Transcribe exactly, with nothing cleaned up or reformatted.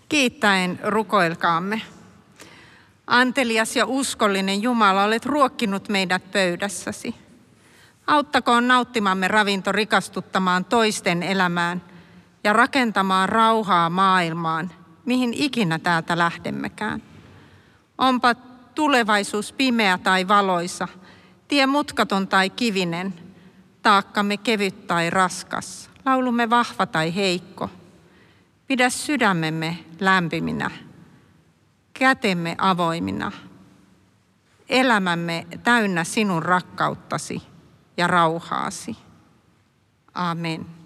Kiittäen rukoilkaamme. Antelias ja uskollinen Jumala, olet ruokkinut meidät pöydässäsi. Auttakoon nauttimamme ravinto rikastuttamaan toisten elämään ja rakentamaan rauhaa maailmaan, mihin ikinä täältä lähdemmekään. Onpa tulevaisuus pimeä tai valoisa, tie mutkaton tai kivinen, taakkamme kevyt tai raskas, laulumme vahva tai heikko. Pidä sydämemme lämpiminä, kätemme avoimina, elämämme täynnä sinun rakkauttasi ja rauhaasi. Amen.